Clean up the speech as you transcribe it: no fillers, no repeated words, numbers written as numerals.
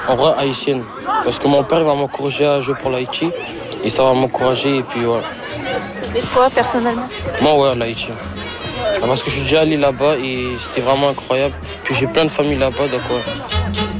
En vrai, haïtienne. Parce que mon père il va m'encourager à jouer pour l'Haïti. Et ça va m'encourager. Et puis, ouais. Et toi, personnellement? Moi, ouais, l'Haïti. Parce que je suis déjà allé là-bas et c'était vraiment incroyable. Puis j'ai plein de familles là-bas, donc ouais.